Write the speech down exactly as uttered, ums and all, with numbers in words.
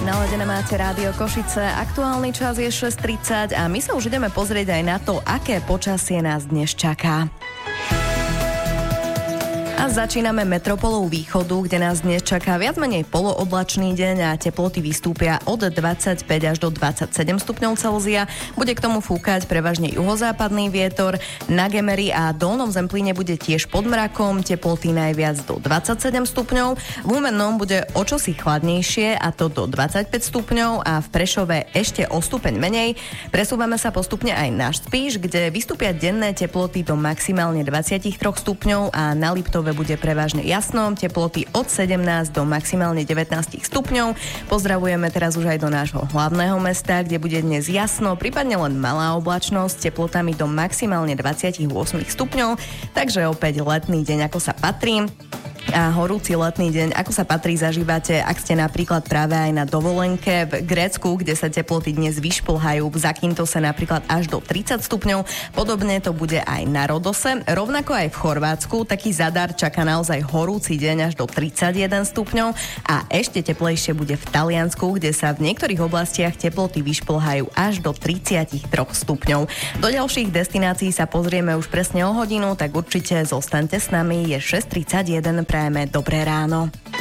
Naladené máte Rádio Košice, aktuálny čas je šesť tridsať a my sa už ideme pozrieť aj na to, aké počasie nás dnes čaká. A začíname metropolou východu, kde nás dnes čaká viac menej polooblačný deň a teploty vystúpia od dvadsaťpäť až do dvadsaťsedem stupňov Celzia. Bude k tomu fúkať prevažne juhozápadný vietor. Na Gemeri a Dolnom Zemplíne bude tiež pod mrakom, teploty najviac do dvadsaťsedem stupňov. V Humennom bude o čosi chladnejšie, a to do dvadsaťpäť stupňov, a v Prešove ešte o stupeň menej. Presúvame sa postupne aj na Spiš, kde vystúpia denné teploty do maximálne dvadsaťtri stupňov a na Liptove bude prevažne jasno, teploty od sedemnásť do maximálne devätnásť stupňov. Pozdravujeme teraz už aj do nášho hlavného mesta, kde bude dnes jasno, prípadne len malá oblačnosť, teplotami do maximálne dvadsaťosem stupňov, takže opäť letný deň, ako sa patrí. A horúci letný deň, ako sa patrí, zažívate, ak ste napríklad práve aj na dovolenke v Grécku, kde sa teploty dnes vyšplhajú, v Zakintose napríklad až do tridsať stupňov. Podobne to bude aj na Rodose. Rovnako aj v Chorvátsku taký Zadar čaká naozaj horúci deň až do tridsaťjeden stupňov a ešte teplejšie bude v Taliansku, kde sa v niektorých oblastiach teploty vyšplhajú až do tridsaťtri stupňov. Do ďalších destinácií sa pozrieme už presne o hodinu, tak určite zostaňte s nami, je šesť tridsaťjeden. Prajeme dobré ráno.